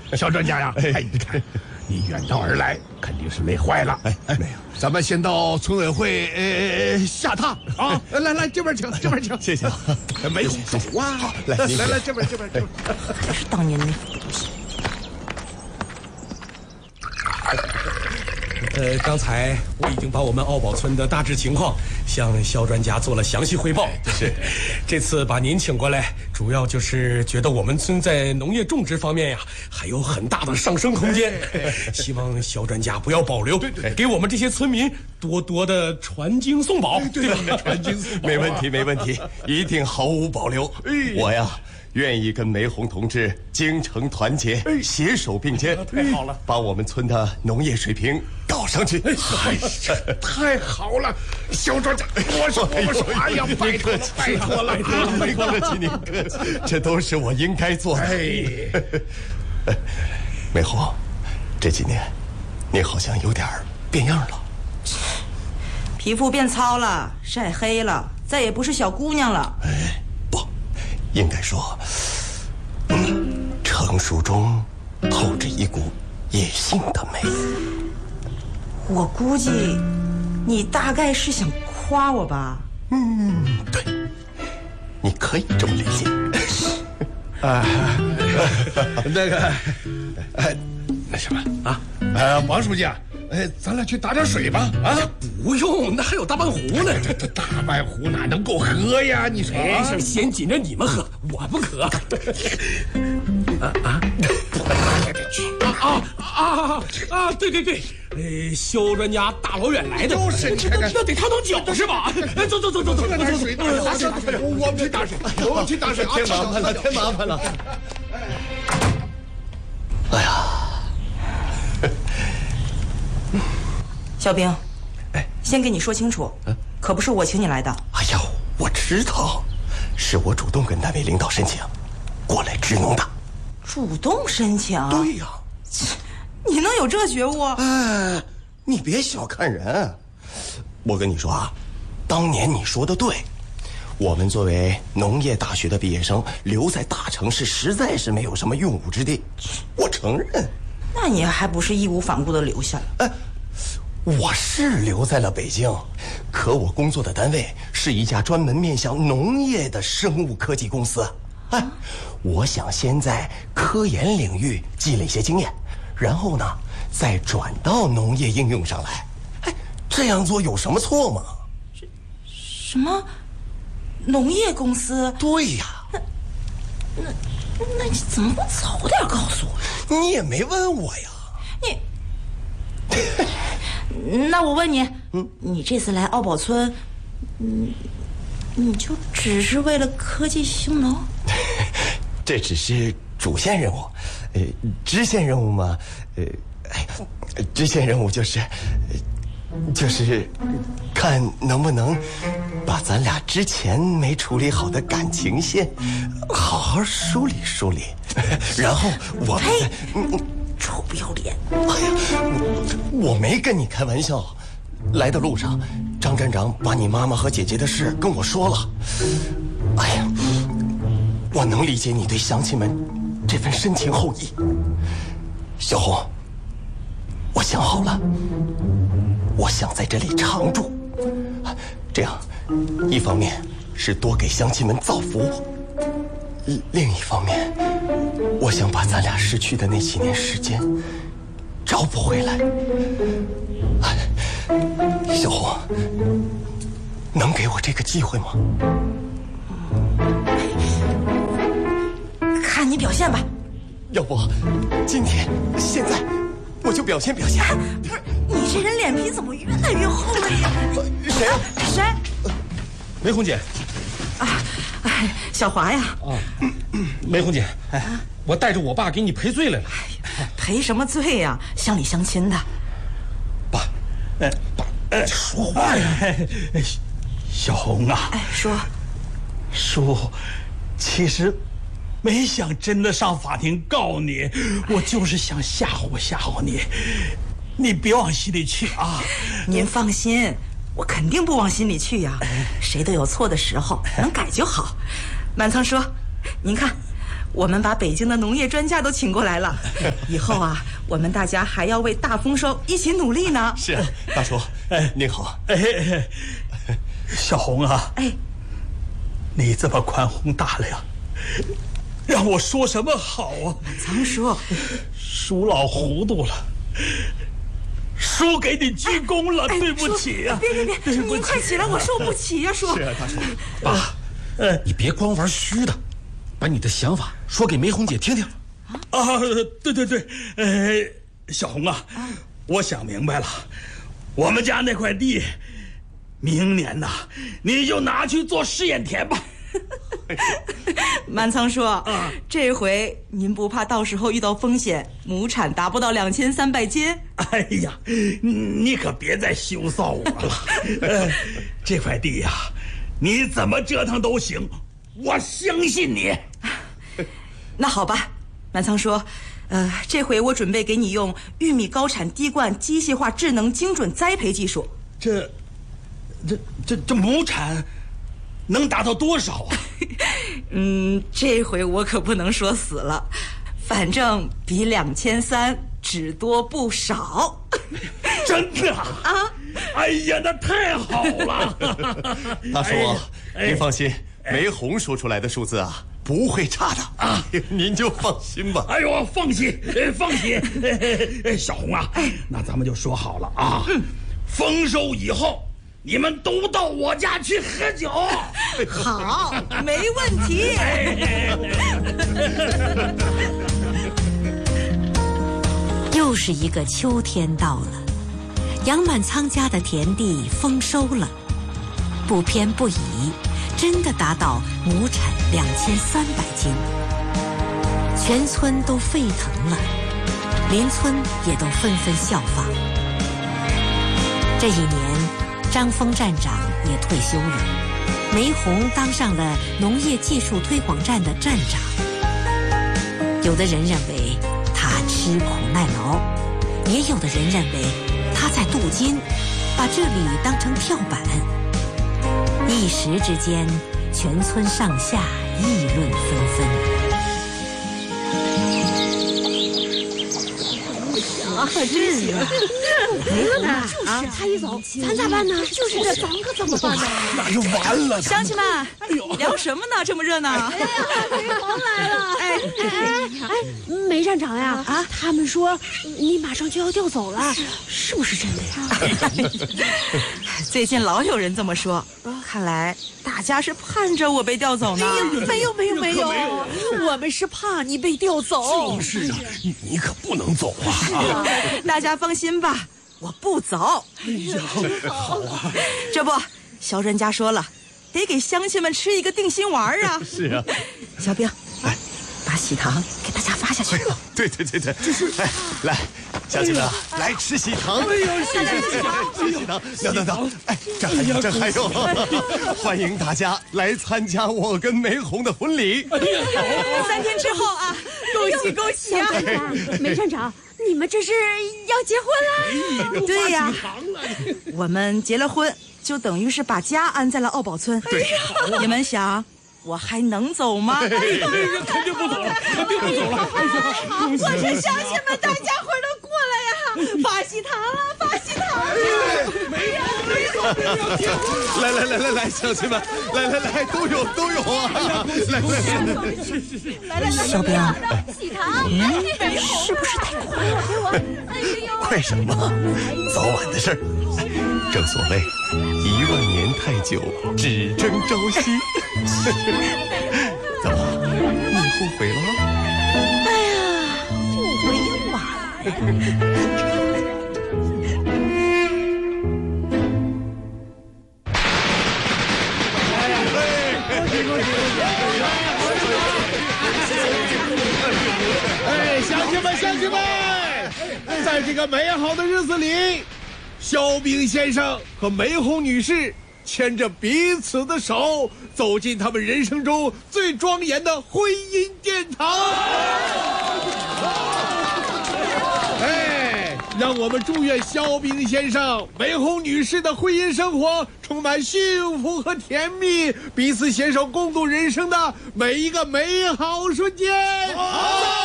小专家呀，你看，你远道而来，肯定是累坏了。没有，咱们先到村委会下榻啊！来，这边请，这边请。 谢谢。 没有，走啊！ 好，来， 这边。 还是当年那副德行。 刚才我已经把我们奥宝村的大致情况向肖专家做了详细汇报。 是， 这次把您请过来，主要就是觉得我们村在农业种植方面呀，还有很大的上升空间。希望肖专家不要保留，给我们这些村民多多的传经送宝，对吧？ 传经送宝， 没问题，一定毫无保留。我呀，愿意跟梅红同志精诚团结，携手并肩， 太好了， 把我们村的农业水平搞上去。 太好了，肖专家，我说，哎呀，拜托了， 没客气，您客气，这都是我应该做的。梅红，这几年你好像有点变样了， 皮肤变糙了，晒黑了，再也不是小姑娘了。 不，应该说，成熟中透着一股野性的美。 我估计，你大概是想夸我吧？ 对，你可以这么理解。 那什么啊？王书记啊，咱俩去打点水吧？啊， 不用，那还有大半壶呢。 这大半壶哪能够喝呀？你说， 没事，先紧着你们喝，我不渴。对，肖专家大老远来的， 就是那得烫烫脚是吧？走， 打水，我们去打水， 太麻烦了。哎呀， 小兵，先跟你说清楚，可不是我请你来的。 哎呀，我知道，是我主动跟单位领导申请，过来支农的。 主动申请？ 对呀。 你能有这觉悟？ 你别小看人。我跟你说啊，当年你说的对，我们作为农业大学的毕业生，留在大城市实在是没有什么用武之地。我承认。 那你还不是义无反顾地留下来？ 我是留在了北京，可我工作的单位是一家专门面向农业的生物科技公司。我想先在科研领域积累一些经验，然后呢，再转到农业应用上来。这样做有什么错吗？ 什么？农业公司？ 对呀。 那你怎么不早点告诉我？ 你也没问我呀。 那我问你，你这次来奥宝村，你就只是为了科技兴农？ 这只是主线任务，支线任务嘛，支线任务就是看能不能把咱俩之前没处理好的感情线好好梳理梳理，然后我们再臭不要脸！ 哎呀，我没跟你开玩笑。来的路上，张站长把你妈妈和姐姐的事跟我说了。哎呀，我能理解你对乡亲们这份深情厚谊。小红，我想好了，我想在这里常住。这样，一方面是多给乡亲们造福，另一方面，我想把咱俩失去的那几年时间找补回来。小红，能给我这个机会吗？ 看你表现吧。 要不，今天现在我就表现表现。 不是，你这人脸皮怎么越来越厚了呀？ 谁啊？ 谁？ 梅红姐。 小华呀。 梅红姐，我带着我爸给你赔罪来了。 赔什么罪呀？乡里乡亲的。 爸，说话呀！ 小红啊，叔，其实没想真的上法庭告你，我就是想吓唬你，你别往心里去啊。 您放心，我肯定不往心里去呀。谁都有错的时候，能改就好。满仓说，您看， 我们把北京的农业专家都请过来了。以后啊，我们大家还要为大丰收一起努力呢。 是啊，大叔，您好。 小红啊，你这么宽宏大量，让我说什么好啊？ 藏叔， 叔老糊涂了，叔给你鞠躬了，对不起呀！ 别，您快起来，我受不起呀，叔。 是啊，大叔。 爸，你别光玩虚的，把你的想法说给梅红姐听听。 对，小红啊，我想明白了，我们家那块地，明年呐，你就拿去做试验田吧。 满仓叔，这回您不怕到时候遇到风险，亩产达不到2300斤？ 哎呀，你可别再羞臊我了。这块地呀，你怎么折腾都行，我相信你。 那好吧，满仓叔，这回我准备给你用玉米高产低灌机械化智能精准栽培技术。 这亩产能达到多少啊？ 这回我可不能说死了，反正比2300只多不少。 真的啊？哎呀，那太好了！ 大叔，您放心，梅红说出来的数字啊，不会差的啊，您就放心吧。 哎呦，放心，放心。小红啊，那咱们就说好了啊，丰收以后，你们都到我家去喝酒。 好，没问题。 又是一个秋天到了，杨满仓家的田地丰收了，不偏不倚，真的达到亩产2300斤，全村都沸腾了，邻村也都纷纷效仿。这一年，张峰站长也退休了，梅红当上了农业技术推广站的站长。有的人认为他吃苦耐劳，也有的人认为他在镀金，把这里当成跳板。一时之间，全村上下议论纷纷。 是啊，没了呢啊！他一走，咱咋办呢？就是这，咱可怎么办呢？ 那就完了。 乡亲们，聊什么呢？这么热闹！ 梅红来了！梅站长呀，他们说你马上就要调走了，是不是真的呀？ 最近老有人这么说，看来大家是盼着我被调走呢。 没有，我们是怕你被调走。 就是啊，你可不能走啊！ 大家放心吧，我不走。 好啊！ 这不，肖专家说了，得给乡亲们吃一个定心丸啊。 是啊， 小兵，把喜糖给大家发下去。 对，就是，来，乡亲们，来吃喜糖。哎呦，吃喜糖，等，这还有，欢迎大家来参加我跟梅红的婚礼。 3天之后啊，恭喜啊！ 梅站长，你们这是要结婚了？ 对呀，我们结了婚，就等于是把家安在了奥宝村。 对， 你们想，我还能走吗？ 肯定不走了。 我说乡亲们，大家伙都过来呀，发喜糖了，发喜糖了！ 来，乡亲们，来，都有啊！来， 小兵， 喜糖，是不是太快了？给我！ 快什么？早晚的事儿。正所谓10000年太久，只争朝夕。怎么，你后悔了？ 哎呀，不回嘛。 乡亲们，在这个美好的日子里，肖兵先生和梅红女士牵着彼此的手，走进他们人生中最庄严的婚姻殿堂。让让我们祝愿肖冰先生、梅红女士的婚姻生活充满幸福和甜蜜，彼此携手共度人生的每一个美好瞬间。